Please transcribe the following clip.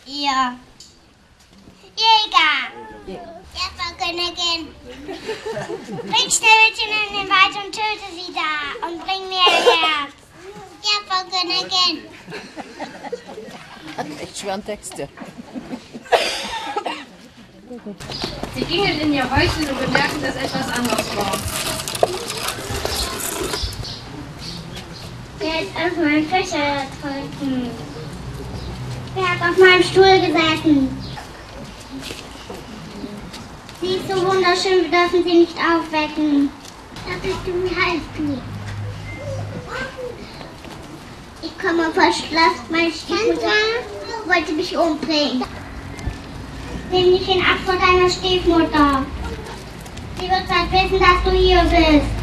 Ja. Jäger. Ja, Frau Königin. Bring Schneewittchen in den Wald und töte sie da und bring mir ein Herz. Ja, Frau Königin. Hat echt schweren Texte. Sie gingen in ihr Häuschen und bemerkten, dass etwas anders war. Wer ist auf meinem Fächer getrunken? Wer hat auf meinem Stuhl gesessen? Sie ist so wunderschön, wir dürfen sie nicht aufwecken. Wie heißt du? Ich komme vom Schloss, meine Stiefmutter wollte mich umbringen. Nimm dich in Acht vor deiner Stiefmutter. Sie wird bald wissen, dass du hier bist.